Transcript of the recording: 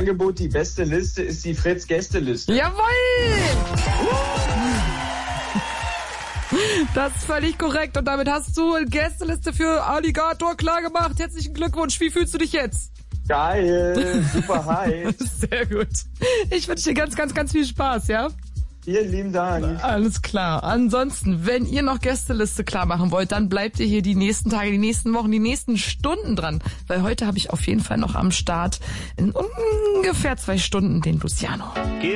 Angebot, die beste Liste ist die Fritz-Gästeliste. Jawohl! Das ist völlig korrekt. Und damit hast du eine Gästeliste für Alligator klar gemacht. Herzlichen Glückwunsch. Wie fühlst du dich jetzt? Geil, super heiß. Sehr gut. Ich wünsche dir ganz, ganz, ganz viel Spaß, ja? Vielen lieben Dank. Alles klar. Ansonsten, wenn ihr noch Gästeliste klar machen wollt, dann bleibt ihr hier die nächsten Tage, die nächsten Wochen, die nächsten Stunden dran. Weil heute habe ich auf jeden Fall noch am Start in ungefähr 2 Stunden den Luciano.